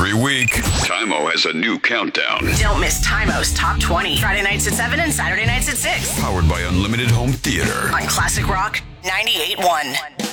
Every week, Tymo has a new countdown. Don't miss Tymo's Top 20. Friday nights at 7 and Saturday nights at 6. Powered by Unlimited Home Theater. On Classic Rock 98.1.